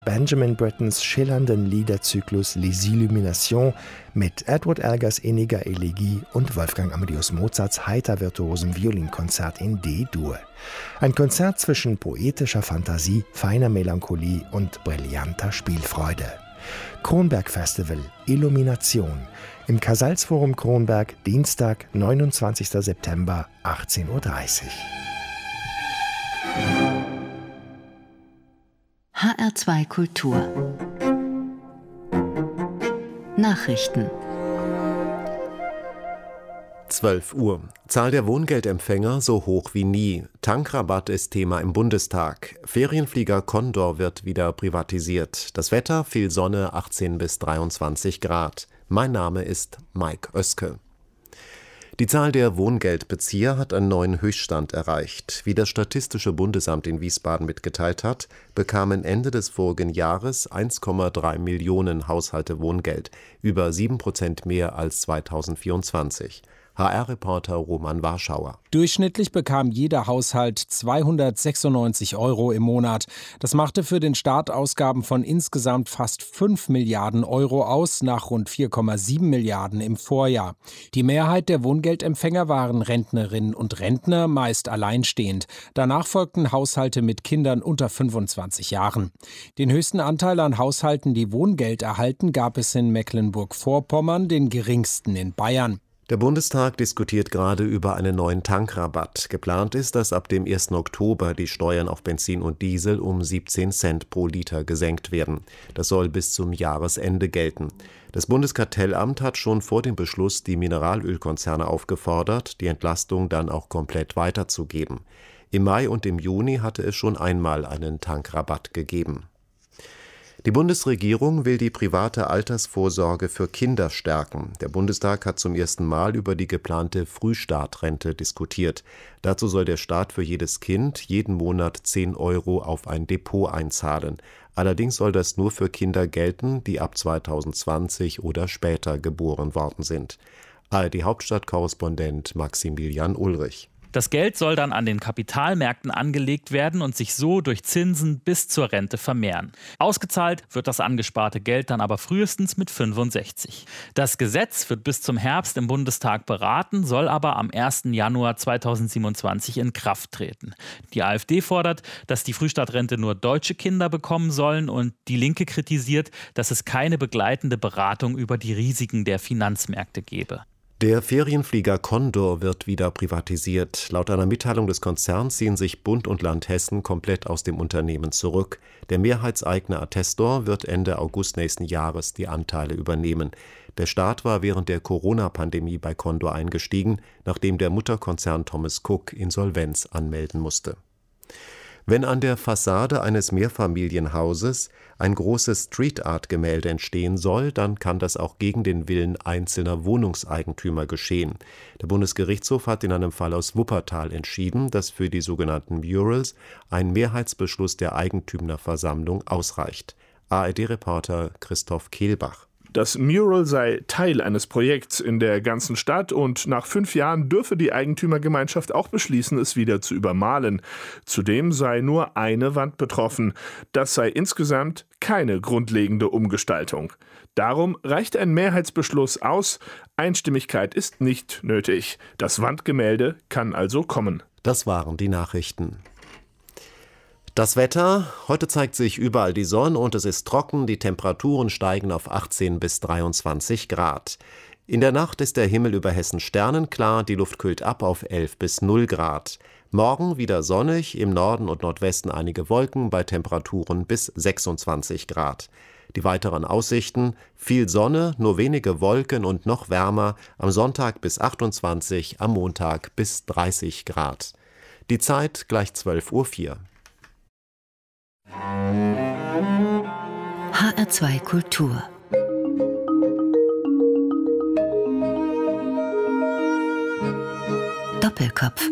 Benjamin Brittens schillernden Liederzyklus Les Illuminations mit Edward Elgars inniger Elegie und Wolfgang Amadeus Mozarts heiter virtuosem Violinkonzert in D-Dur. Ein Konzert zwischen poetischer Fantasie, feiner Melancholie und brillanter Spielfreude. Kronberg Festival Illumination im Casals-Forum Kronberg, Dienstag, 29. September, 18:30 Uhr. HR2 Kultur Nachrichten 12 Uhr. Zahl der Wohngeldempfänger so hoch wie nie. Tankrabatt ist Thema im Bundestag. Ferienflieger Condor wird wieder privatisiert. Das Wetter, viel Sonne, 18 bis 23 Grad. Mein Name ist Mike Oeske. Die Zahl der Wohngeldbezieher hat einen neuen Höchststand erreicht. Wie das Statistische Bundesamt in Wiesbaden mitgeteilt hat, bekamen Ende des vorigen Jahres 1,3 Millionen Haushalte Wohngeld, über 7% mehr als 2024. HR-Reporter Roman Warschauer. Durchschnittlich bekam jeder Haushalt 296 € im Monat. Das machte für den Staat Ausgaben von insgesamt fast 5 Milliarden € aus, nach rund 4,7 Milliarden im Vorjahr. Die Mehrheit der Wohngeldempfänger waren Rentnerinnen und Rentner, meist alleinstehend. Danach folgten Haushalte mit Kindern unter 25 Jahren. Den höchsten Anteil an Haushalten, die Wohngeld erhalten, gab es in Mecklenburg-Vorpommern, den geringsten in Bayern. Der Bundestag diskutiert gerade über einen neuen Tankrabatt. Geplant ist, dass ab dem 1. Oktober die Steuern auf Benzin und Diesel um 17 Cent pro Liter gesenkt werden. Das soll bis zum Jahresende gelten. Das Bundeskartellamt hat schon vor dem Beschluss die Mineralölkonzerne aufgefordert, die Entlastung dann auch komplett weiterzugeben. Im Mai und im Juni hatte es schon einmal einen Tankrabatt gegeben. Die Bundesregierung will die private Altersvorsorge für Kinder stärken. Der Bundestag hat zum ersten Mal über die geplante Frühstartrente diskutiert. Dazu soll der Staat für jedes Kind jeden Monat 10 € auf ein Depot einzahlen. Allerdings soll das nur für Kinder gelten, die ab 2020 oder später geboren worden sind. ARD-Hauptstadtkorrespondent Maximilian Ulrich. Das Geld soll dann an den Kapitalmärkten angelegt werden und sich so durch Zinsen bis zur Rente vermehren. Ausgezahlt wird das angesparte Geld dann aber frühestens mit 65. Das Gesetz wird bis zum Herbst im Bundestag beraten, soll aber am 1. Januar 2027 in Kraft treten. Die AfD fordert, dass die Frühstartrente nur deutsche Kinder bekommen sollen, und die Linke kritisiert, dass es keine begleitende Beratung über die Risiken der Finanzmärkte gebe. Der Ferienflieger Condor wird wieder privatisiert. Laut einer Mitteilung des Konzerns ziehen sich Bund und Land Hessen komplett aus dem Unternehmen zurück. Der mehrheitseigene Attestor wird Ende August nächsten Jahres die Anteile übernehmen. Der Staat war während der Corona-Pandemie bei Condor eingestiegen, nachdem der Mutterkonzern Thomas Cook Insolvenz anmelden musste. Wenn an der Fassade eines Mehrfamilienhauses ein großes Street-Art-Gemälde entstehen soll, dann kann das auch gegen den Willen einzelner Wohnungseigentümer geschehen. Der Bundesgerichtshof hat in einem Fall aus Wuppertal entschieden, dass für die sogenannten Murals ein Mehrheitsbeschluss der Eigentümerversammlung ausreicht. ARD-Reporter Christoph Kehlbach. Das Mural sei Teil eines Projekts in der ganzen Stadt und nach 5 Jahren dürfe die Eigentümergemeinschaft auch beschließen, es wieder zu übermalen. Zudem sei nur eine Wand betroffen. Das sei insgesamt keine grundlegende Umgestaltung. Darum reicht ein Mehrheitsbeschluss aus. Einstimmigkeit ist nicht nötig. Das Wandgemälde kann also kommen. Das waren die Nachrichten. Das Wetter: Heute zeigt sich überall die Sonne und es ist trocken, die Temperaturen steigen auf 18 bis 23 Grad. In der Nacht ist der Himmel über Hessen sternenklar, die Luft kühlt ab auf 11 bis 0 Grad. Morgen wieder sonnig, im Norden und Nordwesten einige Wolken bei Temperaturen bis 26 Grad. Die weiteren Aussichten: viel Sonne, nur wenige Wolken und noch wärmer, am Sonntag bis 28, am Montag bis 30 Grad. Die Zeit gleich 12:04 Uhr. HR2 Kultur Doppelkopf.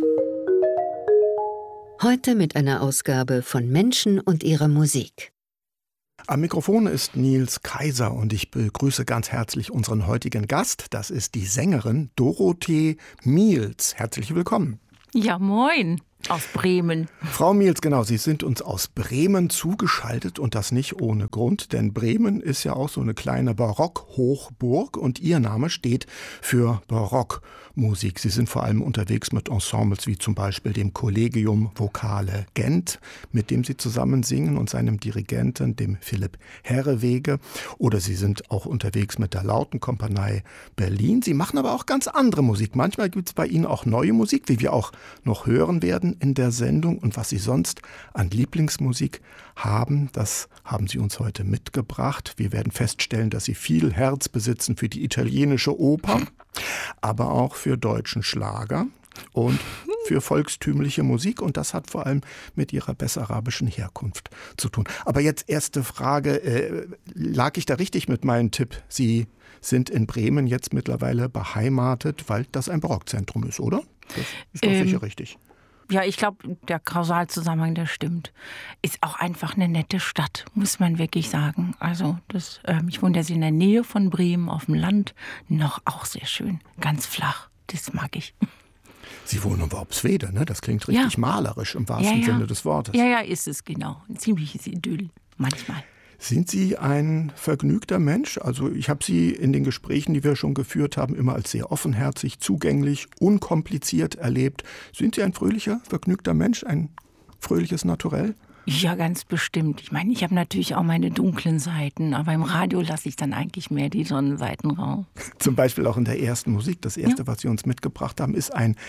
Heute mit einer Ausgabe von Menschen und ihrer Musik. Am Mikrofon ist Nils Kaiser und ich begrüße ganz herzlich unseren heutigen Gast. Das ist die Sängerin Dorothee Miels. Herzlich willkommen. Ja, moin. Aus Bremen. Frau Miels, genau, Sie sind uns aus Bremen zugeschaltet und das nicht ohne Grund, denn Bremen ist ja auch so eine kleine Barock-Hochburg und Ihr Name steht für Barockmusik. Sie sind vor allem unterwegs mit Ensembles wie zum Beispiel dem Collegium Vocale Gent, mit dem Sie zusammen singen und seinem Dirigenten, dem Philipp Herrewege. Oder Sie sind auch unterwegs mit der Lautenkompanie Berlin. Sie machen aber auch ganz andere Musik. Manchmal gibt es bei Ihnen auch neue Musik, wie wir auch noch hören werden in der Sendung. Und was Sie sonst an Lieblingsmusik haben, das haben Sie uns heute mitgebracht. Wir werden feststellen, dass Sie viel Herz besitzen für die italienische Oper, aber auch für deutschen Schlager und für volkstümliche Musik. Und das hat vor allem mit Ihrer bessarabischen Herkunft zu tun. Aber jetzt erste Frage, lag ich da richtig mit meinem Tipp? Sie sind in Bremen jetzt mittlerweile beheimatet, weil das ein Barockzentrum ist, oder? Das ist doch sicher richtig. Ja, ich glaube, der Kausalzusammenhang, der stimmt. Ist auch einfach eine nette Stadt, muss man wirklich sagen. Also ich wohne jetzt in der Nähe von Bremen auf dem Land. Noch auch sehr schön, ganz flach. Das mag ich. Sie wohnen in Worpswede, ne? Das klingt richtig malerisch im wahrsten Sinne des Wortes. Ja, ist es genau. Ein ziemliches Idyll manchmal. Sind Sie ein vergnügter Mensch? Also ich habe Sie in den Gesprächen, die wir schon geführt haben, immer als sehr offenherzig, zugänglich, unkompliziert erlebt. Sind Sie ein fröhlicher, vergnügter Mensch, ein fröhliches Naturell? Ja, ganz bestimmt. Ich meine, ich habe natürlich auch meine dunklen Seiten, aber im Radio lasse ich dann eigentlich mehr die Sonnenseiten raus. Zum Beispiel auch in der ersten Musik. Das erste, was Sie uns mitgebracht haben, ist ein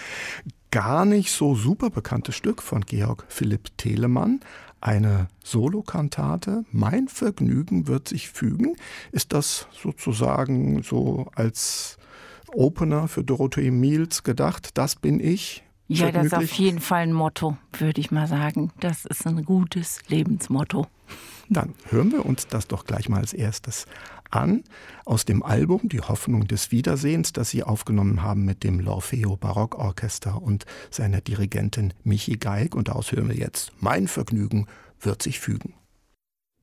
gar nicht so super bekanntes Stück von Georg Philipp Telemann. Eine Solokantate, Mein Vergnügen wird sich fügen. Ist das sozusagen so als Opener für Dorothee Miels gedacht? Das bin ich. Ja, das ist auf jeden Fall ein Motto, würde ich mal sagen. Das ist ein gutes Lebensmotto. Dann hören wir uns das doch gleich mal als erstes an. Aus dem Album Die Hoffnung des Wiedersehens, das Sie aufgenommen haben mit dem L'Orfeo Barockorchester und seiner Dirigentin Michi Geig. Und daraus hören wir jetzt Mein Vergnügen wird sich fügen.